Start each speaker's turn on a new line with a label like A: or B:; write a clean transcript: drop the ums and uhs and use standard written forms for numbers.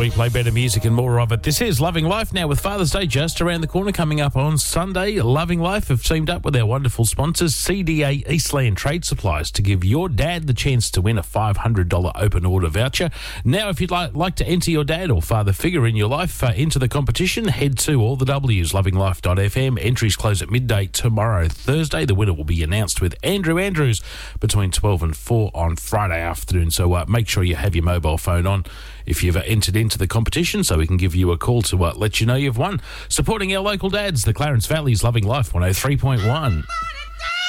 A: we play better music and more of it. This is Loving Life now with Father's Day just around the corner coming up on Sunday. Loving Life have teamed up with our wonderful sponsors, CDA Eastland Trade Supplies, to give your dad the chance to win a $500 open order voucher. Now, if you'd like to enter your dad or father figure in your life into the competition, head to all the W's, lovinglife.fm. Entries close at midday tomorrow, Thursday. The winner will be announced with Andrew Andrews between 12 and 4 on Friday afternoon. So make sure you have your mobile phone on if you've entered into the competition so we can give you a call to let you know you've won. Supporting our local dads, the Clarence Valley's Loving Life 103.1.